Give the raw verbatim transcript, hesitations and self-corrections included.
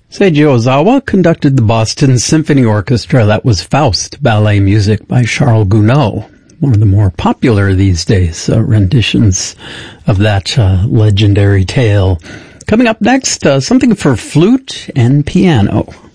Seiji Ozawa conducted the Boston Symphony Orchestra. That was Faust, ballet music by Charles Gounod, one of the more popular these days, uh, renditions of that uh, legendary tale. Coming up next, uh, something for flute and piano.